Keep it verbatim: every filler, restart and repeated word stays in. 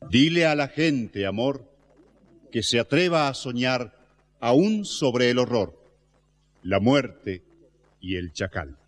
Dile a la gente, amor, que se atreva a soñar aún sobre el horror, la muerte y el chacal.